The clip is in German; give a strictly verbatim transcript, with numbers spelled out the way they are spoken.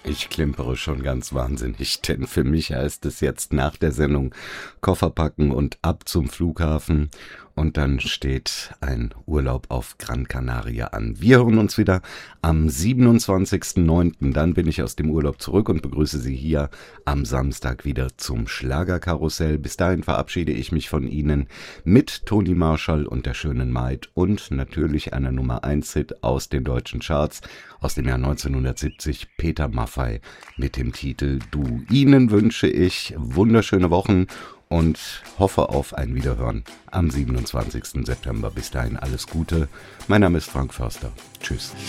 Ich klimpere schon ganz wahnsinnig, denn für mich heißt es jetzt nach der Sendung Koffer packen und ab zum Flughafen. Und dann steht ein Urlaub auf Gran Canaria an. Wir hören uns wieder am siebenundzwanzigsten neunten Dann bin ich aus dem Urlaub zurück und begrüße Sie hier am Samstag wieder zum Schlagerkarussell. Bis dahin verabschiede ich mich von Ihnen mit Toni Marshall und der schönen Maid und natürlich einer Nummer eins Hit aus den deutschen Charts aus dem Jahr neunzehnhundertsiebzig, Peter Maffay mit dem Titel Du. Ihnen wünsche ich wunderschöne Wochen und hoffe auf ein Wiederhören am siebenundzwanzigsten September. Bis dahin alles Gute. Mein Name ist Frank Förster. Tschüss.